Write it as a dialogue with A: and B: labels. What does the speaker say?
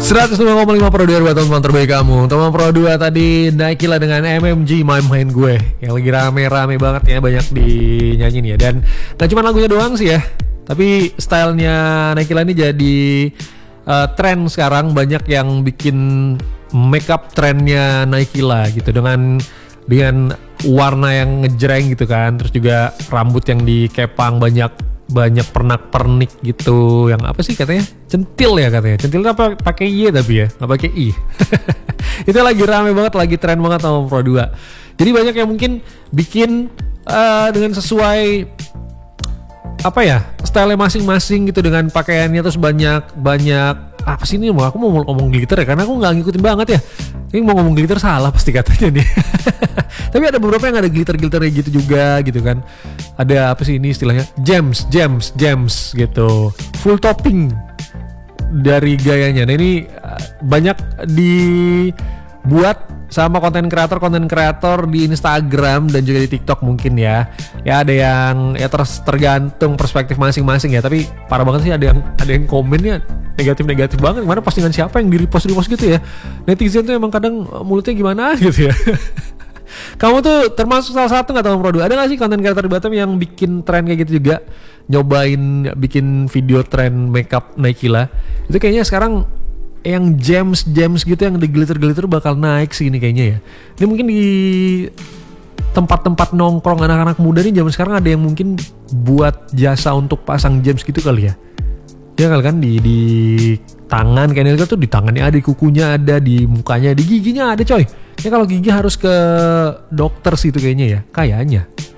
A: 105,5 Pro 2 buat teman terbaik kamu. Teman Pro 2 tadi Nike lah dengan MMG main gue yang lagi rame-rame banget ya, banyak dinyanyiin ya. Dan gak cuma lagunya doang sih ya, tapi stylenya Nike lah ini jadi tren sekarang. Banyak yang bikin makeup trennya Nike lah gitu, dengan warna yang ngejreng gitu kan. Terus juga rambut yang dikepang banyak pernak-pernik gitu, yang apa sih katanya, centil ya katanya. Centilnya apa pakai Y tapi ya, nggak pakai I. Itu lagi rame banget, lagi tren banget sama Pro 2. Jadi banyak yang mungkin bikin dengan sesuai apa ya, style masing-masing gitu, dengan pakaiannya. Terus banyak apa sih ini, aku mau ngomong glitter ya, karena aku nggak ngikutin banget ya. Ini mau ngomong glitter salah pasti katanya nih. Tapi ada beberapa yang ada glitter-glitternya gitu juga gitu kan. Ada apa sih ini istilahnya, gems gitu, full topping dari gayanya. Nah ini banyak dibuat sama konten kreator di Instagram dan juga di TikTok mungkin ya. Ya ada yang ya tergantung perspektif masing-masing ya. Tapi parah banget sih, ada yang komennya negatif banget. Gimana postingan siapa yang di-repost gitu ya. Netizen tuh emang kadang mulutnya gimana gitu ya. Kamu tuh termasuk salah satu gak Teman Pro 2? Ada gak sih konten kreator di Batam yang bikin tren kayak gitu juga? Nyobain bikin video tren makeup Nike lah. Itu kayaknya sekarang yang gems gitu, yang di glitter bakal naik sih ini kayaknya ya. Ini mungkin di tempat-tempat nongkrong anak-anak muda nih zaman sekarang ada yang mungkin buat jasa untuk pasang gems gitu kali ya. Ya kali kan di tangan kayaknya tuh, di tangannya ada, di kukunya ada, di mukanya, di giginya ada coy. Ya kalau gigi harus ke dokter sih itu kayaknya ya, kayaknya.